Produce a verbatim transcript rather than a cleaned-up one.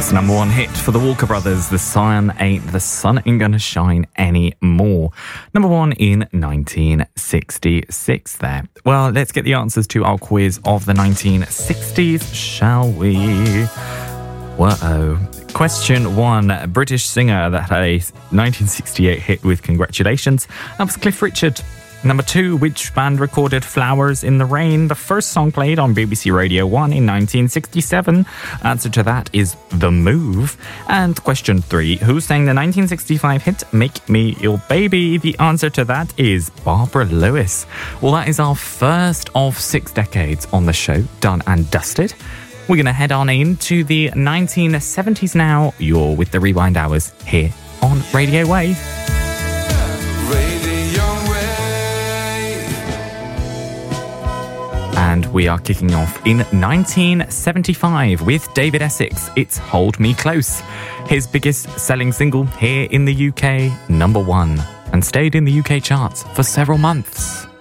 First number one hit for the Walker Brothers, The Sun Ain't, The Sun Ain't Gonna Shine Anymore. Number one in nineteen sixty-six there. Well, let's get the answers to our quiz of the nineteen sixties, shall we? Whoa. Question one, a British singer that had a nineteen sixty-eight hit with Congratulations. That was Cliff Richard. Number two, which band recorded Flowers in the Rain? The first song played on B B C Radio one in nineteen sixty-seven. Answer to that is The Move. And question three, who sang the nineteen sixty-five hit Make Me Your Baby? The answer to that is Barbara Lewis. Well, that is our first of six decades on the show, done and dusted. We're going to head on into the nineteen seventies now. You're with the Rewind Hours here on Radio Wave. And we are kicking off in nineteen seventy-five with David Essex. It's Hold Me Close. His biggest selling single here in the U K, number one, and stayed in the U K charts for several months.